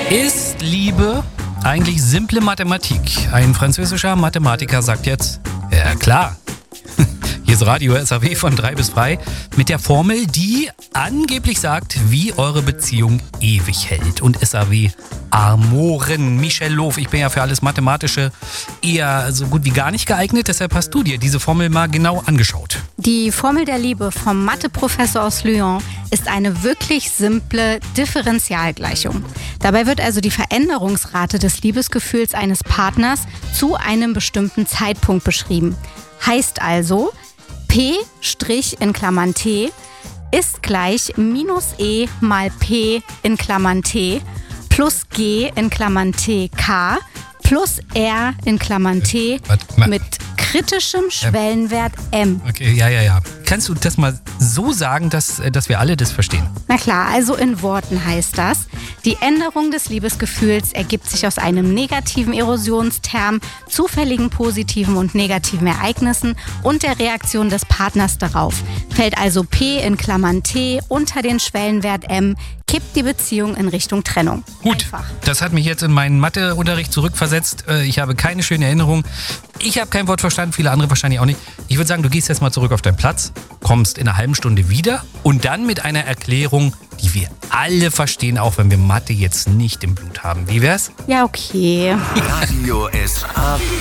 Ist Liebe eigentlich simple Mathematik? Ein französischer Mathematiker sagt jetzt, ja klar. Hier ist Radio SAW von 3 bis frei mit der Formel, die angeblich sagt, wie eure Beziehung ewig hält. Und SAW Armoren, Michel Lof, ich bin ja für alles Mathematische eher so gut wie gar nicht geeignet, deshalb hast du dir diese Formel mal genau angeschaut. Die Formel der Liebe vom Matheprofessor aus Lyon ist eine wirklich simple Differentialgleichung. Dabei wird also die Veränderungsrate des Liebesgefühls eines Partners zu einem bestimmten Zeitpunkt beschrieben. Heißt also, P' in Klammern T ist gleich minus E mal P in Klammern T plus G in Klammern T K plus R in Klammern T mit kritischem Schwellenwert M. Okay, ja. Kannst du das mal so sagen, dass wir alle das verstehen? Na klar, also in Worten heißt das, die Änderung des Liebesgefühls ergibt sich aus einem negativen Erosionsterm, zufälligen positiven und negativen Ereignissen und der Reaktion des Partners darauf. Fällt also P in Klammern T unter den Schwellenwert M, kippt die Beziehung in Richtung Trennung. Gut, Einfach. Das hat mich jetzt in meinen Matheunterricht zurückversetzt. Ich habe keine schöne Erinnerung. Ich habe kein Wort verstanden, viele andere wahrscheinlich auch nicht. Ich würde sagen, du gehst jetzt mal zurück auf deinen Platz, kommst in einer halben Stunde wieder und dann mit einer Erklärung, die wir alle verstehen, auch wenn wir Mathe jetzt nicht im Blut haben. Wie wär's? Ja, okay. Radio SAW.